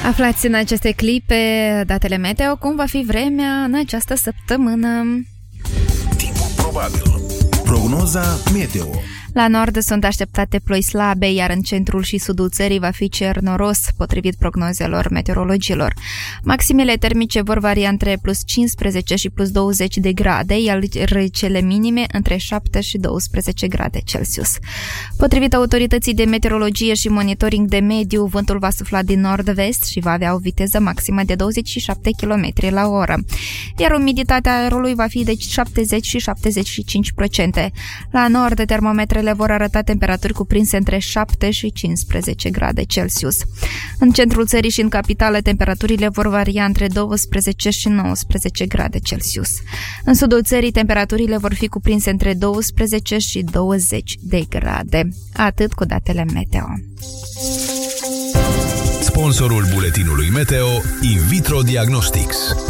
Aflați în aceste clipe datele meteo, cum va fi vremea în această săptămână. Timpul probabil. Prognoza meteo. La nord sunt așteptate ploi slabe, iar în centrul și sudul țării va fi cer noros, potrivit prognozelor meteorologilor. Maximele termice vor varia între plus 15 și plus 20 de grade, iar cele minime între 7 și 12 grade Celsius. Potrivit autorității de meteorologie și monitoring de mediu, vântul va sufla din nord-vest și va avea o viteză maximă de 27 km la oră, iar umiditatea aerului va fi de 70 și 75%. La nord, termometrele vor arăta temperaturi cuprinse între 7 și 15 grade Celsius. În centrul țării și în capitală, temperaturile vor varia între 12 și 19 grade Celsius. În sudul țării, temperaturile vor fi cuprinse între 12 și 20 de grade. Atât cu datele meteo. Sponsorul buletinului meteo, In Vitro Diagnostics.